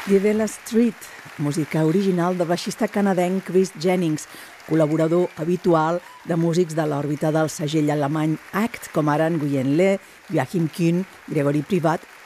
Givella Street, música original del baixista canadenc Chris Jennings, col·laborador habitual de músics de l'òrbita del segell alemany ACT, com ara Nguyen Le, Joachim Kuhn, Gregory Privat